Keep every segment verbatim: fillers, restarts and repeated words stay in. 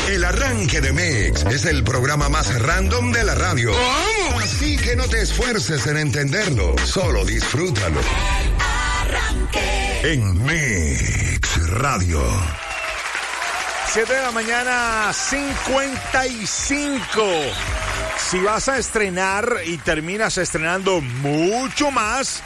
El arranque de Mix es el programa más random de la radio. ¡Oh! Así que no te esfuerces en entenderlo, solo disfrútalo. El arranque en Mix Radio. siete de la mañana, cincuenta y cinco. Si vas a estrenar y terminas estrenando mucho más,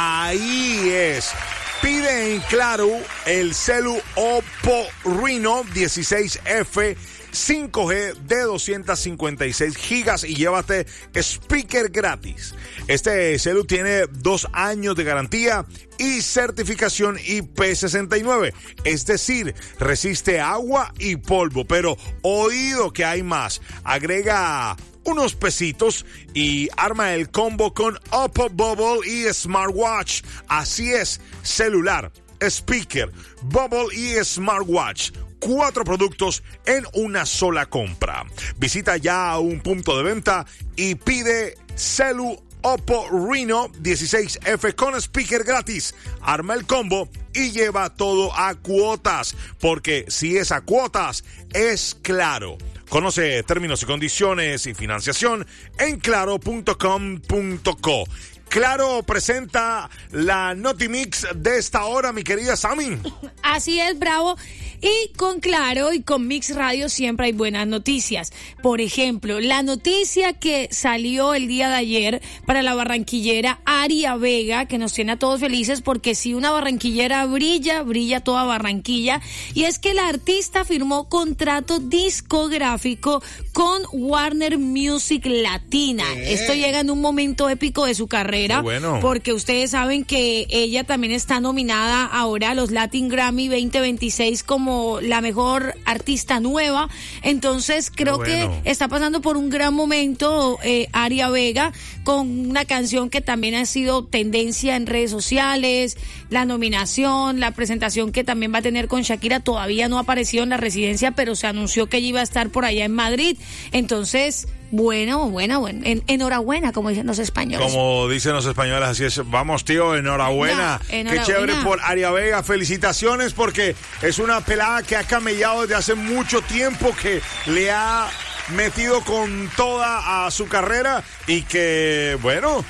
ahí es. Pide en Claro el celu Oppo Reno dieciséis F cinco G de doscientos cincuenta y seis gigas y llévate speaker gratis. Este celu tiene dos años de garantía y certificación I P sesenta y nueve, es decir, resiste agua y polvo, pero oído que hay más. Agrega unos pesitos y arma el combo con Oppo Bubble y Smartwatch. Así es, celular, speaker, Bubble y Smartwatch. Cuatro productos en una sola compra. Visita ya un punto de venta y pide celu Oppo Reno dieciséis F con speaker gratis. Arma el combo y lleva todo a cuotas, porque si es a cuotas, es Claro. Conoce términos y condiciones y financiación en claro punto com punto co. Claro presenta la Notimix de esta hora, mi querida Sammy. Así es, Bravo. Y con Claro y con Mix Radio siempre hay buenas noticias. Por ejemplo, la noticia que salió el día de ayer para la barranquillera Aria Vega, que nos tiene a todos felices, porque si una barranquillera brilla, brilla toda Barranquilla. Y es que la artista firmó contrato discográfico con Warner Music Latina. Eh. Esto llega en un momento épico de su carrera, bueno, porque ustedes saben que ella también está nominada ahora a los Latin Grammy veinte veintiséis como la mejor artista nueva. Entonces creo bueno. que está pasando por un gran momento eh, Aria Vega, con una canción que también ha sido tendencia en redes sociales. La nominación, la presentación que también va a tener con Shakira todavía no ha aparecido en la residencia, pero se anunció que ella iba a estar por allá en Madrid. Entonces, bueno, bueno, bueno, en, enhorabuena, como dicen los españoles. Como dicen los españoles, así es. Vamos, tío, enhorabuena. No, enhorabuena. Qué chévere por Aria Vega. Felicitaciones, porque es una pelada que ha camellado desde hace mucho tiempo, que le ha metido con toda a su carrera y que, bueno,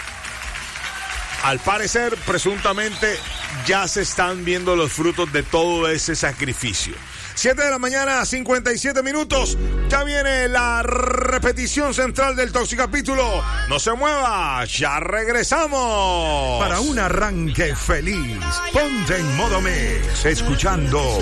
al parecer, presuntamente, ya se están viendo los frutos de todo ese sacrificio. siete de la mañana, cincuenta y siete minutos. Ya viene la repetición central del Toxicapítulo. No se mueva, ya regresamos. Para un arranque feliz, ponte en modo Mix, escuchando